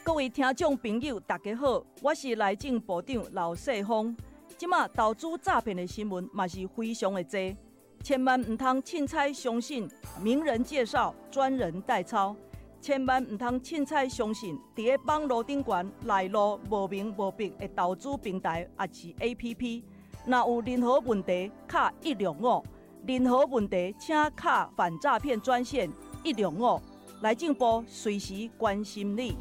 各位听众朋友，大家好，我是内政部长刘世峰。即马投资诈骗的新闻嘛是非常的多，千万唔通凊彩相信名人介绍、专人代抄，千万唔通凊彩相信伫咧网络顶悬来路无明无白的投资平台也是 APP。若有任何问题，卡165，任何问题请卡反诈骗专线165，内政部随时关心你。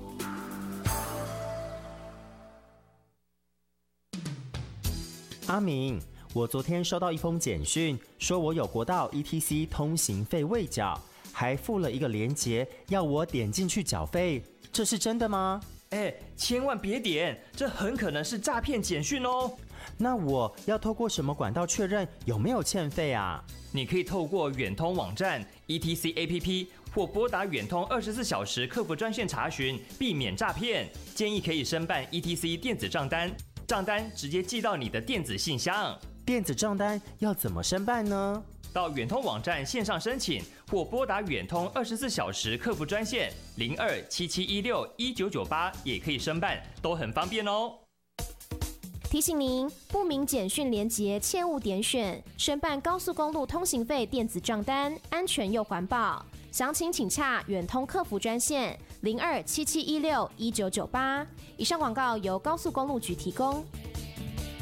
阿明，我昨天收到一封简讯，说我有国道 ETC 通行费未缴，还附了一个连结，要我点进去缴费，这是真的吗？ 千万别点，这很可能是诈骗简讯哦。 那我要透过什么管道确认有没有欠费啊？ 你可以透过远通网站、ETC APP 或拨打远通24小时客服专线查询，避免诈骗。建议可以申办 ETC 电子账单，账单直接寄到你的电子信箱。 电子账单要怎么申办呢？ 到远通网站线上申请，或拨打远通24小时客服专线0277161998也可以申办，都很方便哦。 提醒您，不明简讯连结切勿点选。申办高速公路通行费电子账单，安全又环保。详情请洽远通客服专线0277161998。以上广告由高速公路局提供。